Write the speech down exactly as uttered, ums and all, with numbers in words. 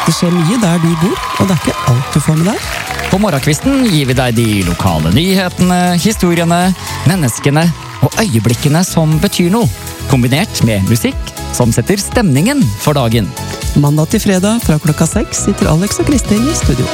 Det skjer mye der du bor, og det er ikke alt du får med der. På morgenkvisten gir vi deg de lokale nyhetene, historiene, menneskene og øyeblikkene som betyr noe, kombinert med musikk som setter stemningen for dagen. Mandag til fredag fra klokka seks sitter Alex og Kristin i studio.